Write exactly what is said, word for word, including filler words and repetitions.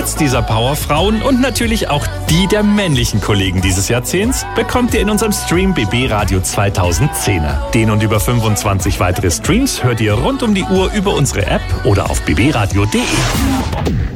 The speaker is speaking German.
Hits dieser Powerfrauen und natürlich auch die der männlichen Kollegen dieses Jahrzehnts bekommt ihr in unserem Stream B B Radio zweitausendzehner. Den und über fünfundzwanzig weitere Streams hört ihr rund um die Uhr über unsere App oder auf b b radio punkt d e.